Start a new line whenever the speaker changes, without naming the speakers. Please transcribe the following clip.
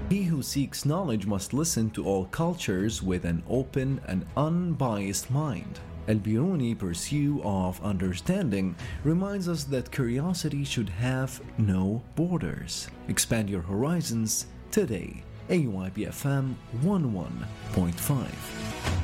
He who seeks knowledge must listen to all cultures with an open and unbiased mind. Al-Biruni pursuit of understanding reminds us that curiosity should have no borders. Expand your horizons today. AYP FM 11.5